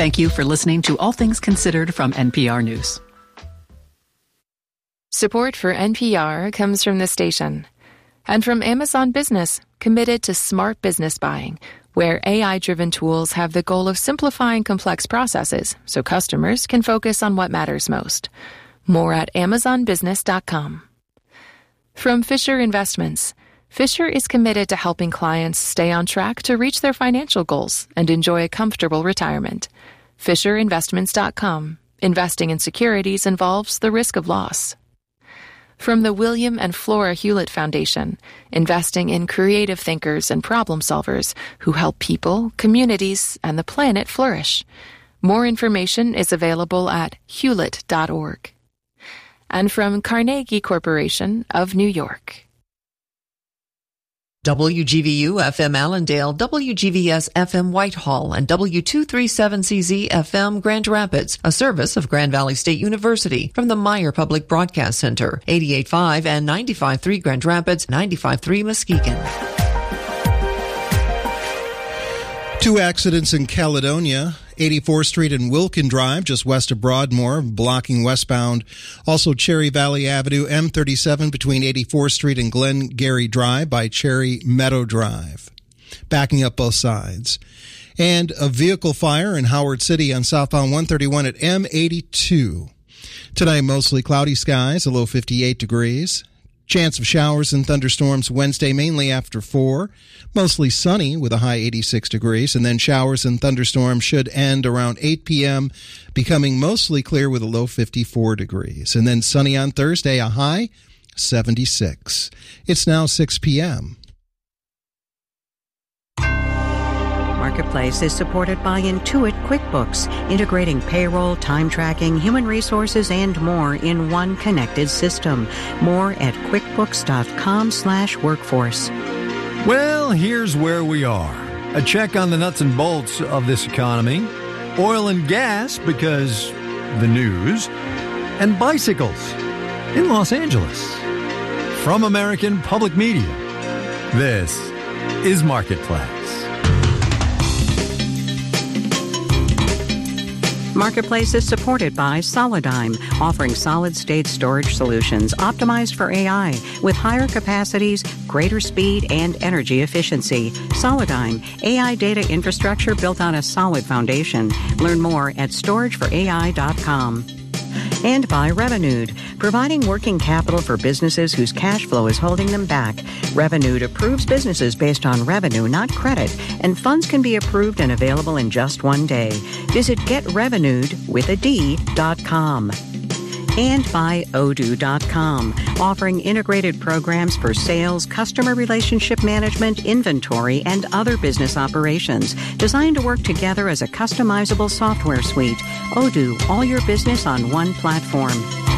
Thank you for listening to All Things Considered from NPR News. Support for NPR comes from this station and from Amazon Business, committed to smart business buying, where AI-driven tools have the goal of simplifying complex processes so customers can focus on what matters most. More at amazonbusiness.com. From Fisher Investments, Fisher is committed to helping clients stay on track to reach their financial goals and enjoy a comfortable retirement. FisherInvestments.com. Investing in securities involves the risk of loss. From the William and Flora Hewlett Foundation, investing in creative thinkers and problem solvers who help people, communities, and the planet flourish. More information is available at hewlett.org. And from Carnegie Corporation of New York. WGVU-FM Allendale, WGVS-FM Whitehall, and W237CZ-FM Grand Rapids, a service of Grand Valley State University from the Meyer Public Broadcast Center, 88.5 and 95.3 Grand Rapids, 95.3 Muskegon. 2 accidents in Caledonia, 84th Street and Wilkin Drive, just west of Broadmoor, blocking westbound. Also Cherry Valley Avenue, M37 between 84th Street and Glengarry Drive by Cherry Meadow Drive, backing up both sides. And a vehicle fire in Howard City on southbound 131 at M82. Tonight, mostly cloudy skies, a low 58 degrees. Chance of showers and thunderstorms Wednesday, mainly after 4. Mostly sunny with a high 86 degrees. And then showers and thunderstorms should end around 8 p.m., becoming mostly clear with a low 54 degrees. And then sunny on Thursday, a high 76. It's now 6 p.m. Marketplace is supported by Intuit QuickBooks, integrating payroll, time tracking, human resources, and more in one connected system. More at quickbooks.com/workforce. Well, here's where we are. A check on the nuts and bolts of this economy. Oil and gas, because the news. And bicycles in Los Angeles. From American Public Media, this is Marketplace. Marketplace is supported by Solidigm, offering solid-state storage solutions optimized for AI with higher capacities, greater speed, and energy efficiency. Solidigm, AI data infrastructure built on a solid foundation. Learn more at storageforai.com. And by Revenued, providing working capital for businesses whose cash flow is holding them back. Revenued approves businesses based on revenue, not credit, and funds can be approved and available in just one day. Visit getrevenued.com. And by Odoo.com, offering integrated programs for sales, customer relationship management, inventory, and other business operations, designed to work together as a customizable software suite. Odoo, all your business on one platform.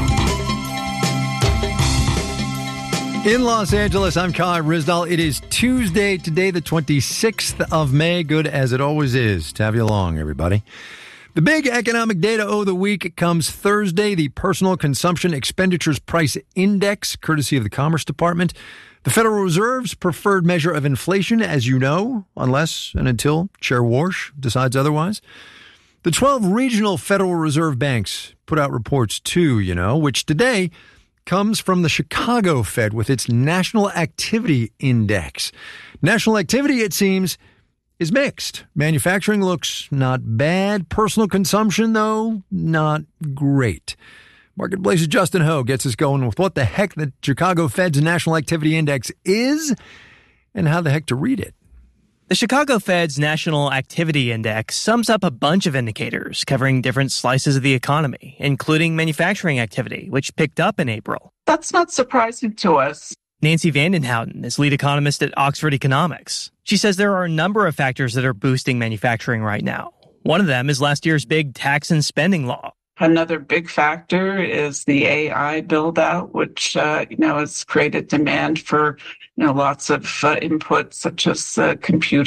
In Los Angeles, I'm Kai Ryssdal. It is Tuesday today, the 26th of May. Good as it always is to have you along, everybody. The big economic data of the week comes Thursday, the Personal Consumption Expenditures Price Index, courtesy of the Commerce Department. The Federal Reserve's preferred measure of inflation, as you know, unless and until Chair Warsh decides otherwise. The 12 regional Federal Reserve banks put out reports too, which today comes from the Chicago Fed with its National Activity Index. National activity, it seems, is mixed. Manufacturing looks not bad. Personal consumption, though, not great. Marketplace's Justin Ho gets us going with what the heck the Chicago Fed's National Activity Index is and how the heck to read it. The Chicago Fed's National Activity Index sums up a bunch of indicators covering different slices of the economy, including manufacturing activity, which picked up in April. That's not surprising to us. Nancy Vandenhouten is lead economist at Oxford Economics. She says there are a number of factors that are boosting manufacturing right now. One of them is last year's big tax and spending law. Another big factor is the AI build-out, which, has created demand for, lots of inputs such as computer